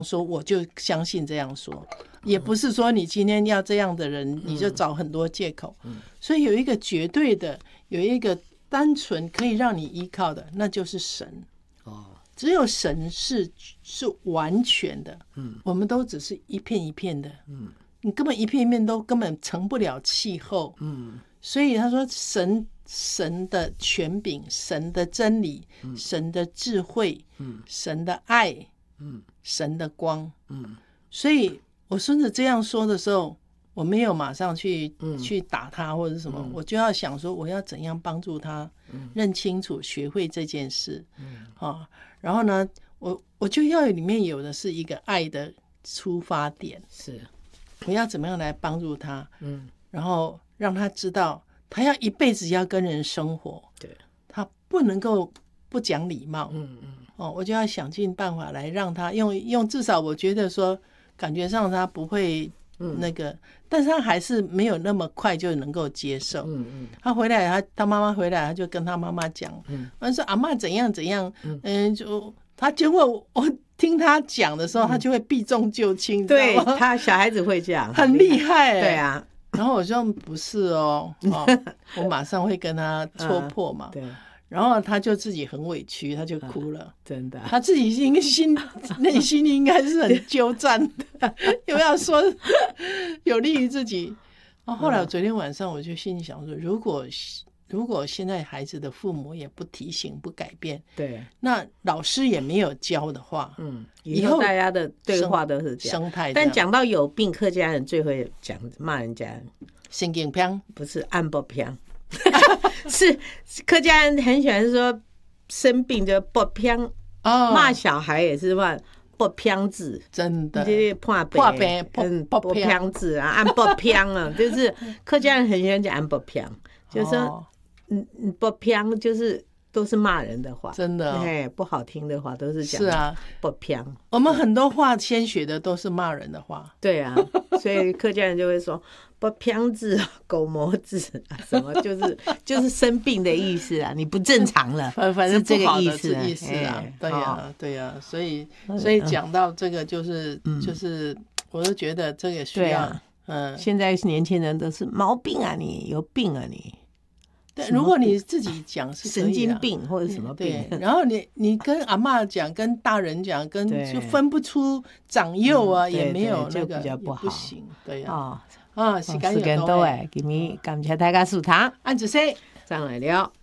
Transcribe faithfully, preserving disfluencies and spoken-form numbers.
说我就相信这样说，也不是说你今天要这样的人，你就找很多借口。所以有一个绝对的，有一个单纯可以让你依靠的，那就是神。只有神是是完全的，我们都只是一片一片的，你根本一片一片都根本成不了气候。所以他说神神的权柄，神的真理，神的智慧，神的爱，神的光。所以我孙子这样说的时候，我没有马上去、嗯、去打他或者什么、嗯、我就要想说我要怎样帮助他认清楚学会这件事、嗯啊、然后呢我我就要里面有的是一个爱的出发点，是我要怎么样来帮助他、嗯、然后让他知道他要一辈子要跟人生活，对，他不能够不讲礼貌、嗯嗯哦、我就要想尽办法来让他用用至少我觉得说感觉上他不会那个、嗯、但是他还是没有那么快就能够接受。嗯嗯，他回来他他妈妈回来他就跟他妈妈讲，嗯，他说阿嬷怎样怎样，嗯，嗯就他结果我听他讲的时候、嗯、他就会避重就轻， 对，他小孩子会这样很厉害、欸、 对啊， 然后我说不是哦，哦我马上会跟他戳破嘛、嗯、对，然后他就自己很委屈，他就哭了、嗯、真的，他自己心内心应该是很纠战的又要说有利于自己、哦、后来我昨天晚上我就心里想说，如果如果现在孩子的父母也不提醒不改变，对，那老师也没有教的话，嗯， 以后大家的对话都是这样生态。但讲到有病，客家人最会讲骂人家神经病， 不是安不病是客家人很喜欢说生病就不偏、哦、骂小孩也是骂不偏字，真的破破病不偏字啊，按不偏啊，就是客家人很喜欢讲按不偏，就是说嗯不偏就是都是骂人的话，真的、哦、不好听的话都是讲是啊不偏。 我们很多话先学的都是骂人的话， 对啊，所以客家人就会说不偏字狗魔字什么，就是就是生病的意思啊，你不正常了， 反正这个意思啊，意思啊，对呀、啊、对呀、啊，所以所以讲到这个就是、嗯、就是我就觉得这个需要、啊、 嗯，现在年轻人都是毛病啊，你有病啊你。 对，如果你自己讲是可以、啊、 神经病或者什么病， 对，然后你你跟阿嬷讲，跟大人讲，跟就分不出长幼啊，嗯、也没有那个比较不好， 不行，对呀、 啊。 啊，时間又到誒，今日感謝大家收聽， 安子生上來了。